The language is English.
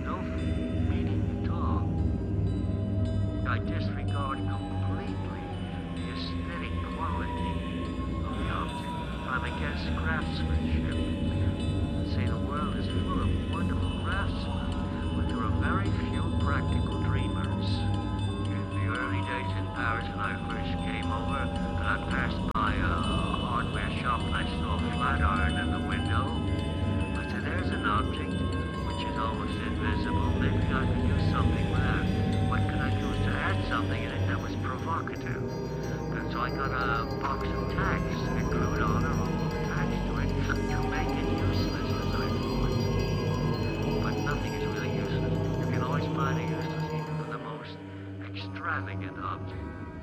no meaning at all. I disregard completely the aesthetic quality of the object. I'm against craftsmanship. See, the world is full of wonderful craftsmen, but there are very few practical dreamers. In the early days in Paris when I first came over and I passed by a hardware shop and I saw a flat iron in the window, I said, there's an object which is almost invisible. Maybe I could do something with that. What could I do is to add something in it that was provocative. And so I got a box of tacks and glued on a roll of tacks to it to make it useless, as I thought. But nothing is really useless. You can always find a useless even for the most extravagant object.